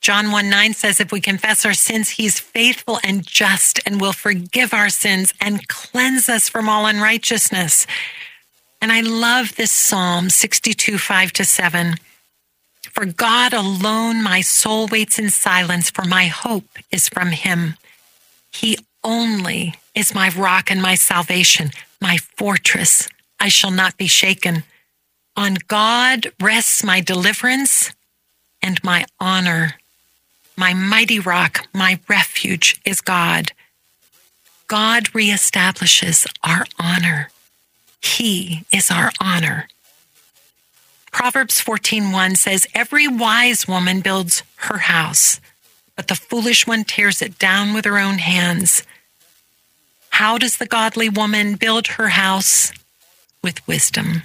John 1:9 says, if we confess our sins, he's faithful and just and will forgive our sins and cleanse us from all unrighteousness. And I love this Psalm 62, 5-7. For God alone my soul waits in silence, for my hope is from him. He only is my rock and my salvation, my fortress. I shall not be shaken. On God rests my deliverance and my honor. My mighty rock, my refuge is God. God reestablishes our honor. He is our honor. Proverbs 14:1 says, every wise woman builds her house, but the foolish one tears it down with her own hands. How does the godly woman build her house? With wisdom.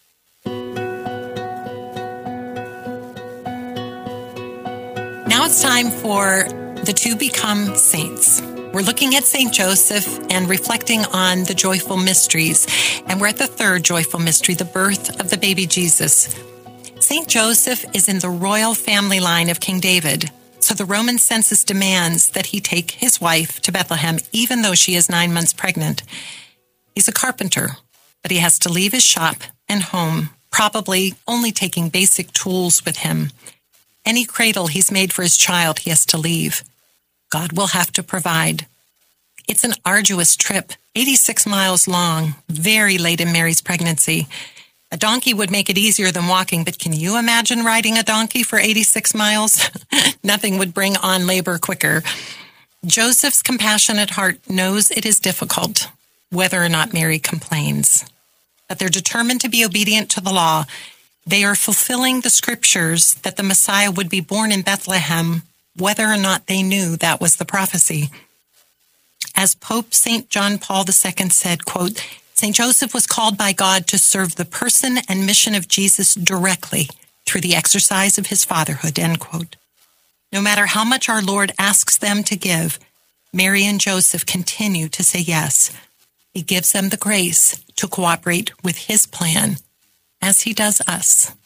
Now it's time for the To Become Saints. We're looking at St. Joseph and reflecting on the joyful mysteries. And we're at the third joyful mystery, the birth of the baby Jesus. St. Joseph is in the royal family line of King David. So the Roman census demands that he take his wife to Bethlehem, even though she is 9 months pregnant. He's a carpenter, but he has to leave his shop and home, probably only taking basic tools with him. Any cradle he's made for his child, he has to leave. God will have to provide. It's an arduous trip, 86 miles long, very late in Mary's pregnancy. A donkey would make it easier than walking, but can you imagine riding a donkey for 86 miles? Nothing would bring on labor quicker. Joseph's compassionate heart knows it is difficult, whether or not Mary complains. But they're determined to be obedient to the law. They are fulfilling the scriptures that the Messiah would be born in Bethlehem, whether or not they knew that was the prophecy. As Pope St. John Paul II said, quote, St. Joseph was called by God to serve the person and mission of Jesus directly through the exercise of his fatherhood, end quote. No matter how much our Lord asks them to give, Mary and Joseph continue to say yes. He gives them the grace to cooperate with his plan as he does us.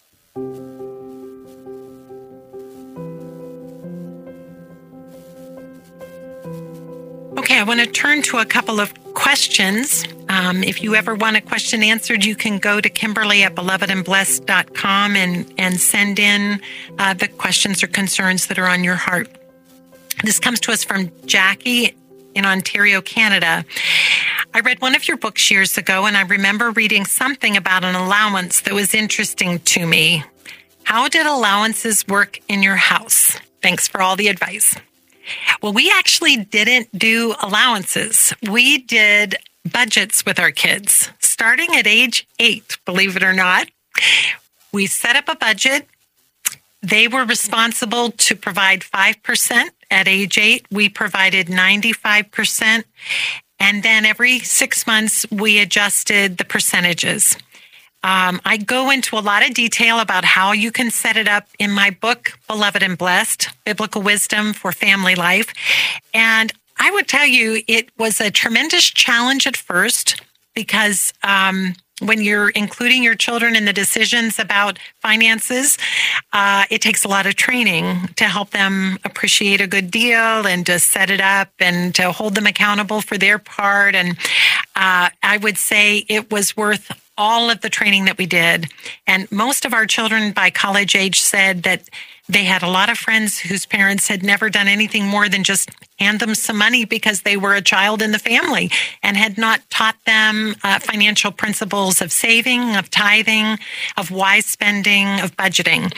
Okay, I want to turn to a couple of questions. If you ever want a question answered, you can go to Kimberly at belovedandblessed.com and send in the questions or concerns that are on your heart. This comes to us from Jackie in Ontario, Canada. I read one of your books years ago, and I remember reading something about an allowance that was interesting to me. How did allowances work in your house? Thanks for all the advice. Well, we actually didn't do allowances. We did budgets with our kids, starting at age 8, believe it or not. We set up a budget. They were responsible to provide 5%. At age 8, we provided 95%. And then every 6 months, we adjusted the percentages. I go into a lot of detail about how you can set it up in my book, Beloved and Blessed, Biblical Wisdom for Family Life. And I would tell you it was a tremendous challenge at first because when you're including your children in the decisions about finances, it takes a lot of training to help them appreciate a good deal and to set it up and to hold them accountable for their part. And I would say it was worth all of the training that we did. And most of our children by college age said that they had a lot of friends whose parents had never done anything more than just hand them some money because they were a child in the family and had not taught them financial principles of saving, of tithing, of wise spending, of budgeting.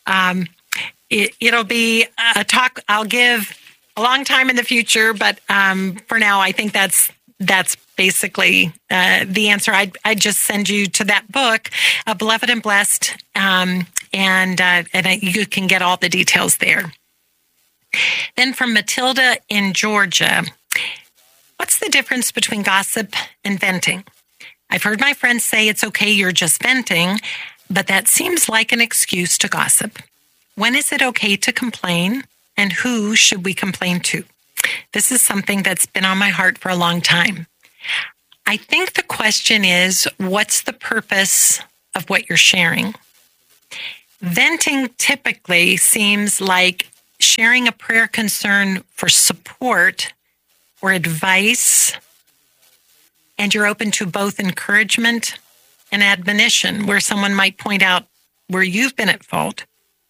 It'll be a talk I'll give a long time in the future, but for now, I think that's basically the answer. I'd just send you to that book, Beloved and Blessed, and you can get all the details there. Then from Matilda in Georgia, what's the difference between gossip and venting? I've heard my friends say it's okay, you're just venting, but that seems like an excuse to gossip. When is it okay to complain, and who should we complain to? This is something that's been on my heart for a long time. I think the question is, what's the purpose of what you're sharing? Venting typically seems like sharing a prayer concern for support or advice, and you're open to both encouragement and admonition, where someone might point out where you've been at fault.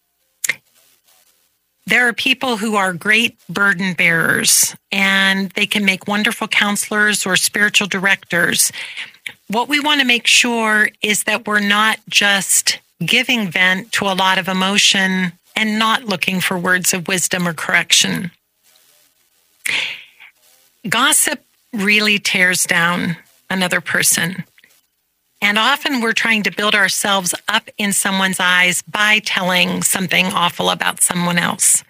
There are people who are great burden bearers, and they can make wonderful counselors or spiritual directors. What we want to make sure is that we're not just giving vent to a lot of emotion and not looking for words of wisdom or correction. Gossip really tears down another person. And often we're trying to build ourselves up in someone's eyes by telling something awful about someone else.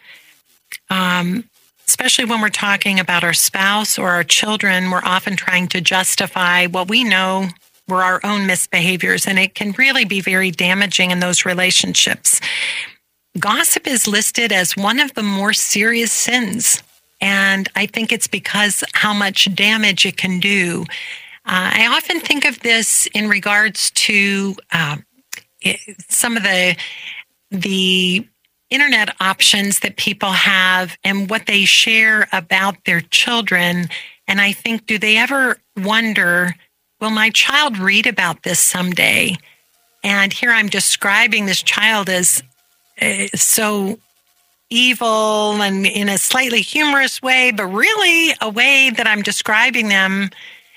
Especially when we're talking about our spouse or our children, we're often trying to justify what we know were our own misbehaviors, and it can really be very damaging in those relationships. Gossip is listed as one of the more serious sins, and I think it's because how much damage it can do. I often think of this in regards to some of the internet options that people have and what they share about their children. And I think, do they ever wonder, will my child read about this someday? And here I'm describing this child as so evil and in a slightly humorous way, but really a way that I'm describing them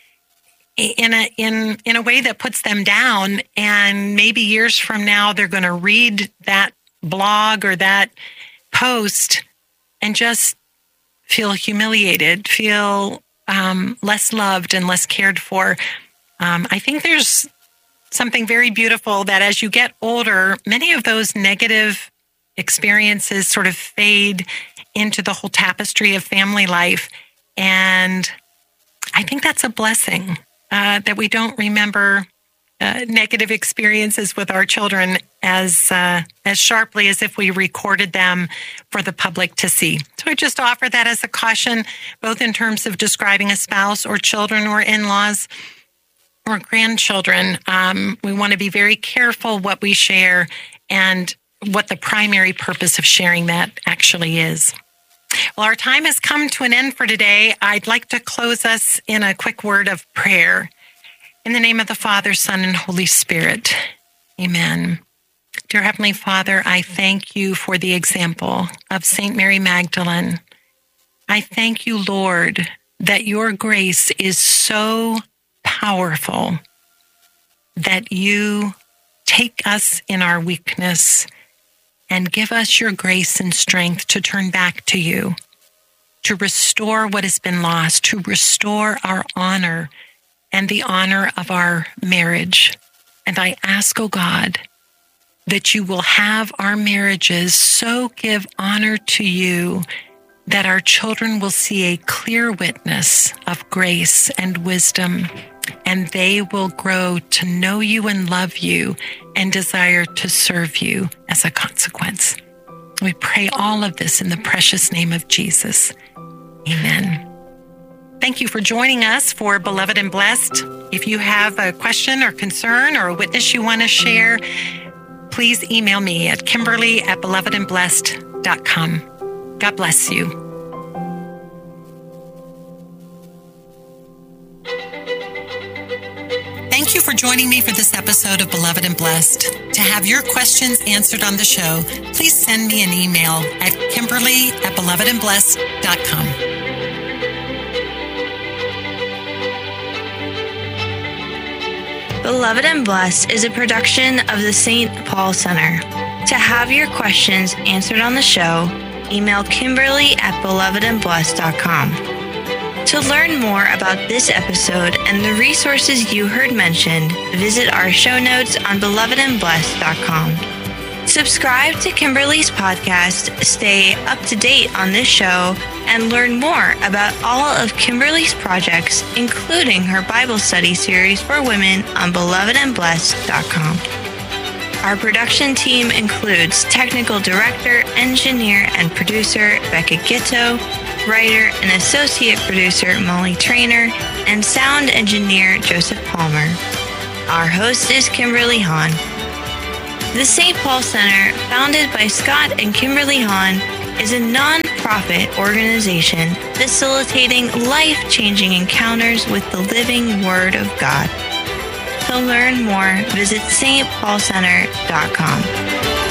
in a way that puts them down. And maybe years from now, they're going to read that blog or that post and just feel humiliated, feel less loved and less cared for. I think there's something very beautiful that as you get older, many of those negative experiences sort of fade into the whole tapestry of family life. And I think that's a blessing, that we don't remember negative experiences with our children as sharply as if we recorded them for the public to see. So I just offer that as a caution, both in terms of describing a spouse or children or in-laws or grandchildren. We want to be very careful what we share and what the primary purpose of sharing that actually is. Well, our time has come to an end for today. I'd like to close us in a quick word of prayer. In the name of the Father, Son, and Holy Spirit, amen. Dear Heavenly Father, I thank you for the example of St. Mary Magdalene. I thank you, Lord, that your grace is so powerful that you take us in our weakness and give us your grace and strength to turn back to you, to restore what has been lost, to restore our honor and the honor of our marriage. And I ask, oh God, that you will have our marriages so give honor to you that our children will see a clear witness of grace and wisdom, and they will grow to know you and love you and desire to serve you as a consequence. We pray all of this in the precious name of Jesus. Amen. Thank you for joining us for Beloved and Blessed. If you have a question or concern or a witness you want to share, please email me at kimberly@belovedandblessed.com. God bless you. Thank you for joining me for this episode of Beloved and Blessed. To have your questions answered on the show, please send me an email at kimberly@belovedandblessed.com. Beloved and Blessed is a production of the St. Paul Center. To have your questions answered on the show, email kimberly@belovedandblessed.com. To learn more about this episode and the resources you heard mentioned, visit our show notes on belovedandblessed.com. Subscribe to Kimberly's podcast, stay up to date on this show, and learn more about all of Kimberly's projects, including her Bible study series for women on belovedandblessed.com. Our production team includes technical director, engineer, and producer Becca Gitto, writer and associate producer Molly Trainer, and sound engineer Joseph Palmer. Our host is Kimberly Hahn. The St. Paul Center, founded by Scott and Kimberly Hahn, is a non-profit organization facilitating life-changing encounters with the living Word of God. To learn more, visit stpaulcenter.com.